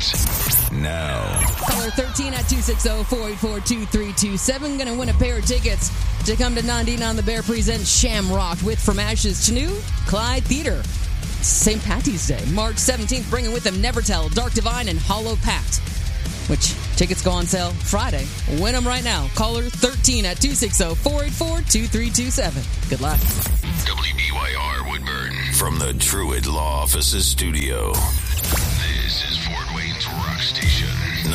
starts now. Caller 13 at 260-484-2327. Going to win a pair of tickets to come to 99 on the Bear presents Shamrock with From Ashes to New, Clyde Theater. St. Patty's Day, March 17th, bringing with them Nevertell, Dark Divine, and Hollow Pact. Which tickets go on sale Friday. Win them right now. Caller 13 at 260-484-2327. Good luck. WBYR Woodburn from the Truett Law Offices studio. This is Fort Wayne's Rock Station.